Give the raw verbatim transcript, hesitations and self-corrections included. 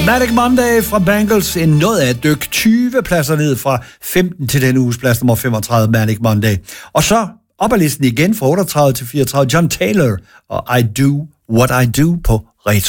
Manic Monday fra Bangles, en noget af et dyk, tyve pladser ned fra femten til den uges plads nummer femogtredive, Manic Monday. Og så op ad listen igen fra otteogtredive til fireogtredive, John Taylor og I Do What I Do på Retro.